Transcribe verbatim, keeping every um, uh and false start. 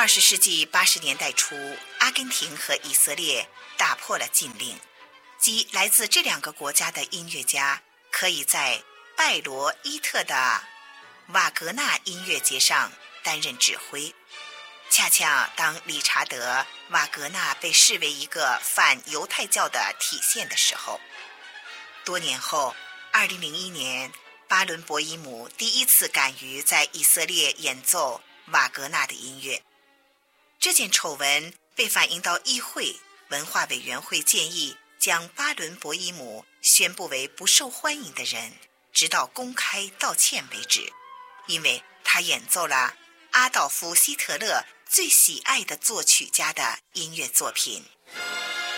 二十世纪八十年代初，阿根廷和以色列打破了禁令，即来自这两个国家的音乐家可以在拜罗伊特的瓦格纳音乐节上担任指挥。恰恰当理查德·瓦格纳被视为一个反犹太教的体现的时候，多年后二零零一年巴伦博伊姆第一次敢于在以色列演奏瓦格纳的音乐。这件丑闻被反映到议会，文化委员会建议将巴伦博伊姆宣布为不受欢迎的人，直到公开道歉为止，因为他演奏了阿道夫·希特勒最喜爱的作曲家的音乐作品